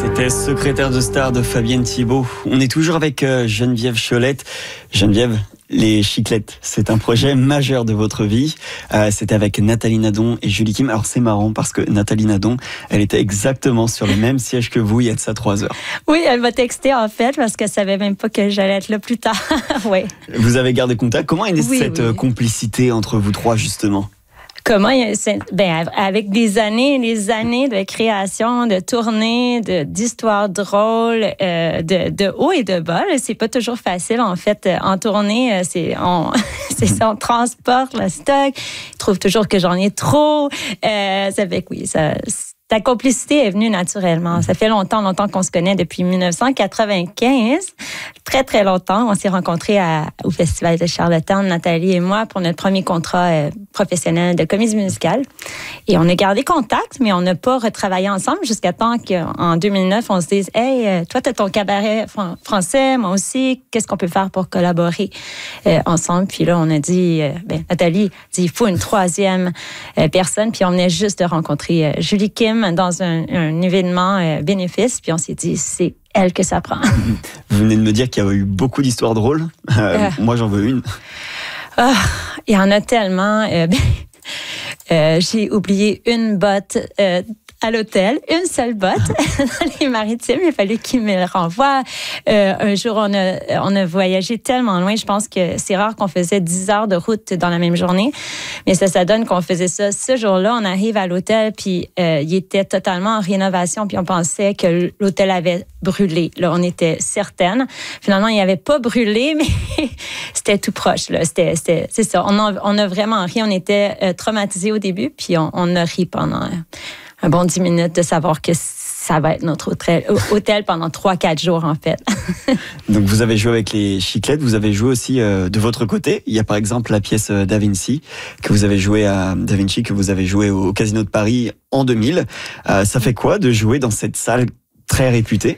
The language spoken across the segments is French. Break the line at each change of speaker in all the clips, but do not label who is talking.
C'était Secrétaire de star de Fabienne Thibault. On est toujours avec Geneviève Cholette. Geneviève, les Chiclettes, c'est un projet majeur de votre vie. C'était avec Nathalie Nadon et Julie Kim. Alors c'est marrant parce que Nathalie Nadon, elle était exactement sur le même siège que vous il y a de ça 3 heures.
Oui, elle m'a texté en fait parce qu'elle savait même pas que j'allais être là plus tard. Oui.
Vous avez gardé contact. Comment est née cette complicité entre vous trois justement?
Comment? Avec des années et des années de création, de tournées, d'histoires drôles, de haut et de bas. C'est pas toujours facile, en fait. En tournée, on transporte le stock. Ils trouvent toujours que j'en ai trop. Ça fait que oui, la complicité est venue naturellement. Ça fait longtemps qu'on se connaît, depuis 1995. Très, très longtemps. On s'est rencontrés au Festival de Charlottetown, Nathalie et moi, pour notre premier contrat professionnel de comédie musicale. Et on a gardé contact, mais on n'a pas retravaillé ensemble jusqu'à temps qu'en 2009, on se dise « Hey, toi, tu as ton cabaret français, moi aussi. Qu'est-ce qu'on peut faire pour collaborer ensemble? » Puis là, on a dit, Nathalie dit « Il faut une troisième personne. » Puis on venait juste de rencontrer Julie Kim dans un événement bénéfice. Puis on s'est dit « C'est elle que ça prend. »
Vous venez de me dire qu'il y a eu beaucoup d'histoires drôles. Moi, j'en veux une.
Il y en a tellement. J'ai oublié une botte à l'hôtel, une seule botte dans les Maritimes. Il a fallu qu'il me le renvoie. Un jour, on a voyagé tellement loin. Je pense que c'est rare qu'on faisait 10 heures de route dans la même journée. Mais ça donne qu'on faisait ça. Ce jour-là, on arrive à l'hôtel, puis il était totalement en rénovation, puis on pensait que l'hôtel avait brûlé. Là, on était certaines. Finalement, il n'avait pas brûlé, mais c'était tout proche. Là. C'est ça. On a vraiment ri. On était traumatisés au début, puis on a ri pendant un bon 10 minutes de savoir que ça va être notre hôtel pendant 3-4 jours, en fait.
Donc, vous avez joué avec les Chiclettes. Vous avez joué aussi de votre côté. Il y a par exemple la pièce Da Vinci que vous avez joué à Da Vinci, que vous avez joué au Casino de Paris en 2000. Ça fait quoi de jouer dans cette salle très réputée?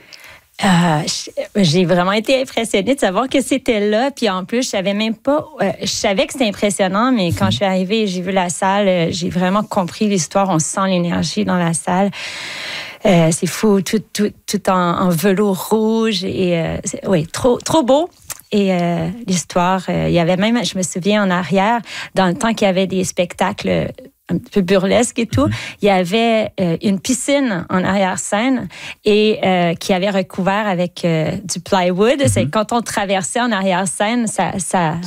J'ai vraiment été impressionnée de savoir que c'était là. Puis en plus, je savais même pas. Je savais que c'était impressionnant, mais quand je suis arrivée et j'ai vu la salle, j'ai vraiment compris l'histoire. On sent l'énergie dans la salle. C'est fou, tout en velours rouge et oui, trop beau. Et l'histoire, il y avait même, je me souviens en arrière, dans le temps qu'il y avait des spectacles un peu burlesque et tout, il y avait une piscine en arrière-scène et qui avait recouvert avec du plywood. C'est quand on traversait en arrière-scène, ça